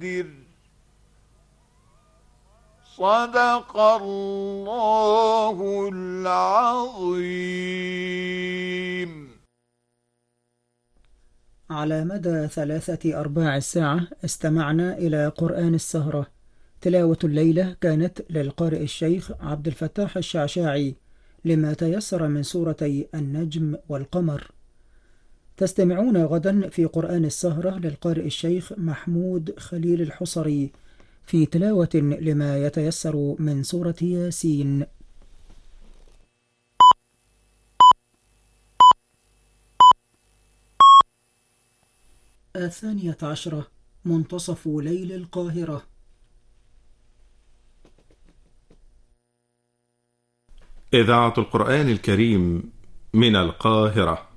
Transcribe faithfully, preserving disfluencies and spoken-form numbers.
فقدر. صدق الله العظيم. على مدى ثلاثة أرباع الساعة استمعنا إلى قرآن السهرة. تلاوة الليلة كانت للقارئ الشيخ عبد الفتاح الشعشاعي لما تيسر من سورتي النجم والقمر. تستمعون غدا في قرآن السهرة للقارئ الشيخ محمود خليل الحصري في تلاوة لما يتيسر من سورة ياسين. الثانية عشرة، منتصف ليل القاهرة. إذاعة القرآن الكريم من القاهرة.